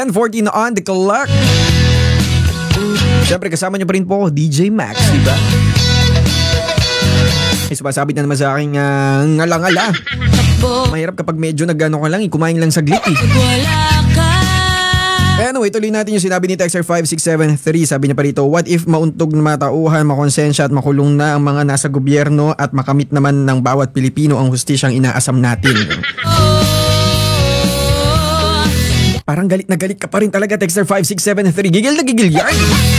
10:14 on the clock. Siyempre kasama niyo pa rin po DJ Max, diba? May sumasabit na naman sa aking ngala-ngala. Mahirap kapag medyo nagano ka lang, kumain lang saglit eh. Anyway, tuloy natin yung sinabi ni Texter 5673. Sabi niya pa rito, what if mauntog na matauhan, makonsensya at makulong na ang mga nasa gobyerno at makamit naman ng bawat Pilipino ang hustisyang inaasam natin? Parang galit na galit ka pa rin talaga, Texter 5673. Gigil na gigil yan.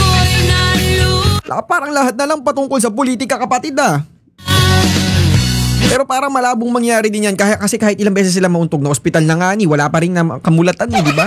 Parang lahat na lang patungkol sa politika, kapatid ah. Pero parang malabong mangyari din yan kasi kahit ilang beses sila mauntog na ospital na nga ni, wala pa rin na kamulatan ni, di ba?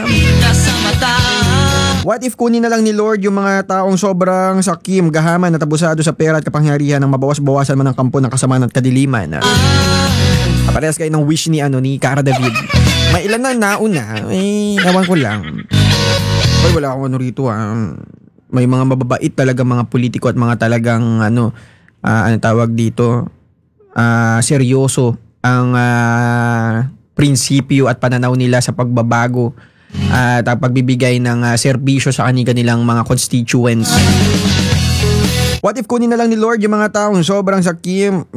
What if kunin na lang ni Lord yung mga taong sobrang sakim, gahaman at abusado sa pera at kapangyarihan ng mabawas-bawasan man ang kampo ng kasamaan at kadiliman? Parehas kayo ng wish ni Cara David. May ilan na nauna, ewan ko lang. Ay, wala akong rito May mga mababait talaga mga politiko at mga talagang tawag dito, seryoso ang prinsipyo at pananaw nila sa pagbabago at pagbibigay ng serbisyo sa kanilang mga constituents. What if kunin na lang ni Lord yung mga taong sobrang sakim?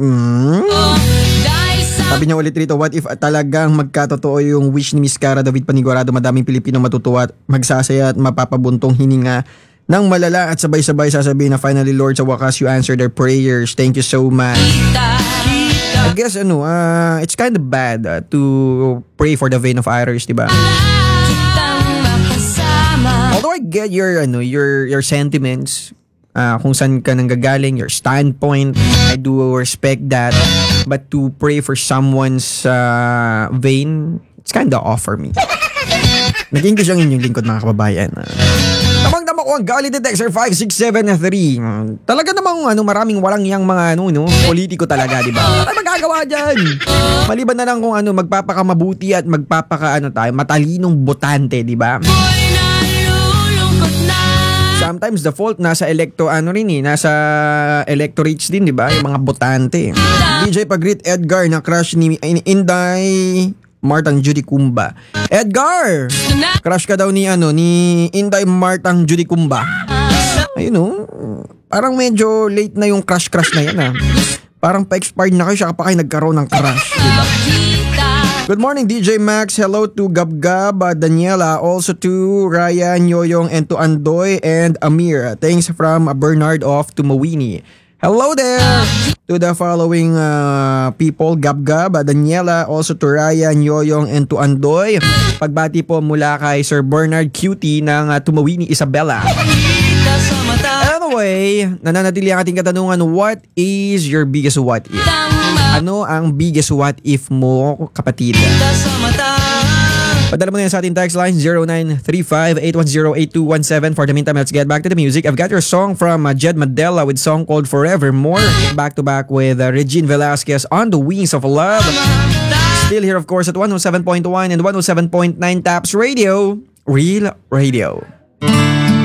Sabi niya ulit rito, what if talagang magkatotoo yung wish ni Miss Cara David Panigurado, madaming Pilipino matutuwa at magsasaya at mapapabuntong hininga ng malala at sabay-sabay sasabihin na finally Lord, sa wakas you answer their prayers. Thank you so much. I guess it's kind of bad to pray for the vein of Irish, diba? Although I get your sentiments, kung saan ka nanggagaling, your standpoint, I do respect that. But to pray for someone's vein, it's kind of off for me. Nag-English ang inyong lingkod, mga kababayan. Tamang-tama ko ang galit ni Texter 5673. Talaga namang maraming walang yang mga politiko talaga, di ba? Ano magagawa dyan? Maliban na lang kung magpapakamabuti at matalinong botante, di ba? Sometimes the fault nasa nasa electorates din, di ba? Yung mga botante. DJ Pagrit Edgar na crush ni Inday Martang Judy Kumba. Edgar! Crush ka daw ni Inday Martang Judy Kumba. Ayun parang medyo late na yung crush na yan Parang pa-expired na kayo, siya pa kayo nagkaroon ng crush, diba? Good morning, DJ Max. Hello to Gabgab, Daniela, also to Ryan, Yoyong, and to Andoy and Amir. Thanks from Bernard of Tumawini. Hello there to the following people, Gabgab, Daniela, also to Ryan, Yoyong, and to Andoy. Pagbati po mula kay Sir Bernard Cutie ng Tumawini, Isabela. Anyway, nananatili ang ating katanungan, what is your biggest what if? Ano ang biggest what if mo, kapatid? Padala mo na yan sa ating text line 0935-810-8217. For the meantime, let's get back to the music. I've got your song from Jed Madela with song called Forevermore. Back to back with Regine Velasquez on the Wings of Love. Still here, of course, at 107.1 and 107.9 Taps Radio. Real Radio.